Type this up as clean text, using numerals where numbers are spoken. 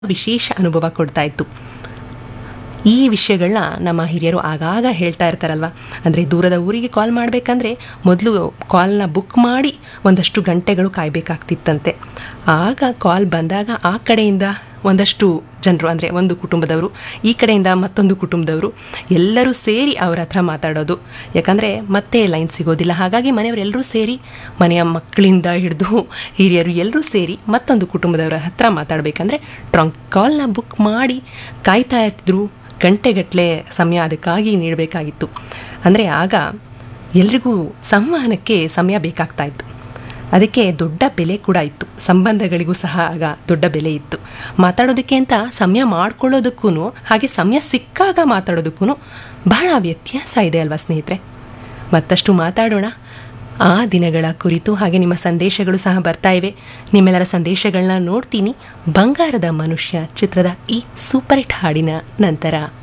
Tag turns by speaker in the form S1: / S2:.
S1: ವಿಶೇಷ ಅನುಭವ ಕೊಡ್ತಾ ಇತ್ತು. ಈ ವಿಷಯಗಳನ್ನ ನಮ್ಮ ಹಿರಿಯರು ಆಗಾಗ ಹೇಳ್ತಾ ಇರ್ತಾರಲ್ವ. ಅಂದರೆ ದೂರದ ಊರಿಗೆ ಕಾಲ್ ಮಾಡಬೇಕಂದ್ರೆ ಮೊದಲು ಕಾಲ್ನ ಬುಕ್ ಮಾಡಿ ಒಂದಷ್ಟು ಗಂಟೆಗಳು ಕಾಯಬೇಕಾಗ್ತಿತ್ತಂತೆ. ಆಗ ಕಾಲ್ ಬಂದಾಗ ಆ ಕಡೆಯಿಂದ ಒಂದಷ್ಟು ಜನರು, ಅಂದರೆ ಒಂದು ಕುಟುಂಬದವರು, ಈ ಕಡೆಯಿಂದ ಮತ್ತೊಂದು ಕುಟುಂಬದವರು ಎಲ್ಲರೂ ಸೇರಿ ಅವ್ರ ಹತ್ರ ಮಾತಾಡೋದು. ಯಾಕಂದರೆ ಮತ್ತೆ ಲೈನ್ ಸಿಗೋದಿಲ್ಲ. ಹಾಗಾಗಿ ಮನೆಯವರೆಲ್ಲರೂ ಸೇರಿ, ಮನೆಯ ಮಕ್ಕಳಿಂದ ಹಿಡಿದು ಹಿರಿಯರು ಎಲ್ಲರೂ ಸೇರಿ ಮತ್ತೊಂದು ಕುಟುಂಬದವರ ಹತ್ರ ಮಾತಾಡಬೇಕಂದ್ರೆ ಟ್ರಂಕ್ ಕಾಲ್ನ ಬುಕ್ ಮಾಡಿ ಕಾಯ್ತಾ ಇರ್ತಿದ್ರು. ಗಂಟೆಗಟ್ಟಲೆ ಸಮಯ ಅದಕ್ಕಾಗಿ ನೀಡಬೇಕಾಗಿತ್ತು. ಅಂದರೆ ಆಗ ಎಲ್ರಿಗೂ ಸಂವಹನಕ್ಕೆ ಸಮಯ ಬೇಕಾಗ್ತಾ ಇತ್ತು. ಅದಕ್ಕೆ ದೊಡ್ಡ ಬೆಲೆ ಕೂಡ ಇತ್ತು. ಸಂಬಂಧಗಳಿಗೂ ಸಹ ಆಗ ದೊಡ್ಡ ಬೆಲೆ ಇತ್ತು. ಮಾತಾಡೋದಕ್ಕೆ ಅಂತ ಸಮಯ ಮಾಡ್ಕೊಳ್ಳೋದಕ್ಕೂ ಹಾಗೆ ಸಮಯ ಸಿಕ್ಕಾಗ ಮಾತಾಡೋದಕ್ಕೂ ಬಹಳ ವ್ಯತ್ಯಾಸ ಇದೆ ಅಲ್ವಾ ಸ್ನೇಹಿತರೆ. ಮತ್ತಷ್ಟು ಮಾತಾಡೋಣ ಆ ದಿನಗಳ ಕುರಿತು. ಹಾಗೆ ನಿಮ್ಮ ಸಂದೇಶಗಳು ಸಹ ಬರ್ತಾ ಇವೆ. ನಿಮ್ಮೆಲ್ಲರ ಸಂದೇಶಗಳನ್ನ ನೋಡ್ತೀನಿ. ಬಂಗಾರದ ಮನುಷ್ಯ ಚಿತ್ರದ ಈ ಸೂಪರ್ ಹಿಟ್ ಹಾಡಿನ ನಂತರ